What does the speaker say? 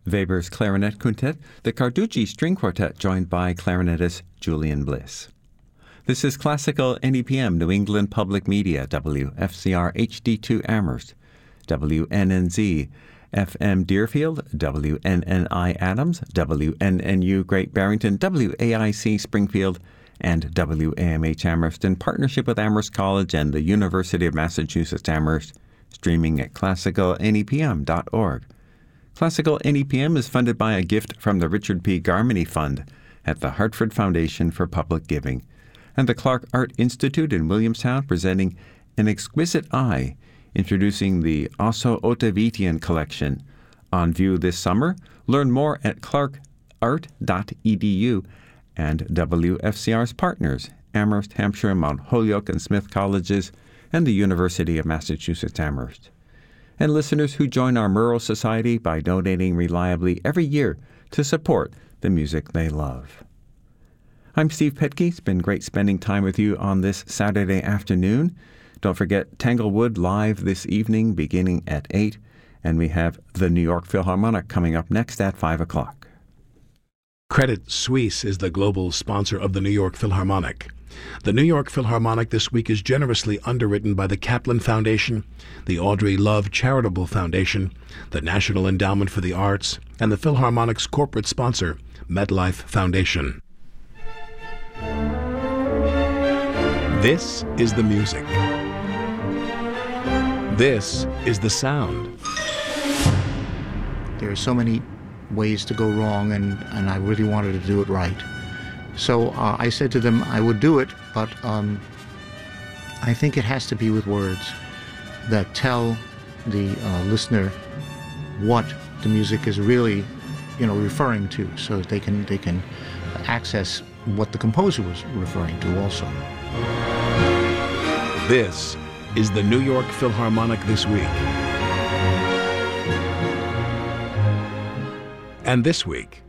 Weber's Clarinet Quintet, the Carducci String Quartet joined by clarinetist Julian Bliss. This is Classical NEPM, New England Public Media, WFCR HD2 Amherst, WNNZ FM Deerfield, WNNI Adams, WNNU Great Barrington, WAIC Springfield, and WAMH Amherst in partnership with Amherst College and the University of Massachusetts Amherst, streaming at classicalnepm.org. Classical NEPM is funded by a gift from the Richard P. Garmany Fund at the Hartford Foundation for Public Giving, and the Clark Art Institute in Williamstown presenting An Exquisite Eye, introducing the Osso Ottavitian collection. On view this summer, learn more at clarkart.edu and WFCR's partners, Amherst, Hampshire, Mount Holyoke, and Smith Colleges, and the University of Massachusetts Amherst. And listeners who join our Murrow Society by donating reliably every year to support the music they love. I'm Steve Petke. It's been great spending time with you on this Saturday afternoon. Don't forget Tanglewood live this evening beginning at 8, and we have the New York Philharmonic coming up next at 5 o'clock. Credit Suisse is the global sponsor of the New York Philharmonic. The New York Philharmonic this week is generously underwritten by the Kaplan Foundation, the Audrey Love Charitable Foundation, the National Endowment for the Arts, and the Philharmonic's corporate sponsor, MetLife Foundation. This is the music. This is the sound. There are so many ways to go wrong, and I really wanted to do it right. So I said to them I would do it, but I think it has to be with words that tell the listener what the music is really, referring to, so that they can access what the composer was referring to also. This is the New York Philharmonic This Week. And this week,